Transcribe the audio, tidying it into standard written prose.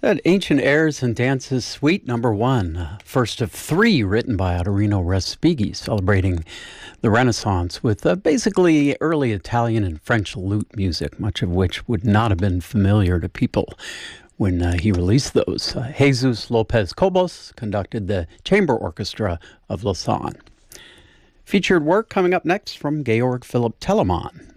That Ancient Airs and Dances Suite number 1, first of 3 written by Autorino Respighi, celebrating the Renaissance with basically early Italian and French lute music, much of which would not have been familiar to people when he released those. Jesus Lopez Cobos conducted the Chamber Orchestra of Lausanne. Featured work coming up next from Georg Philipp Telemann.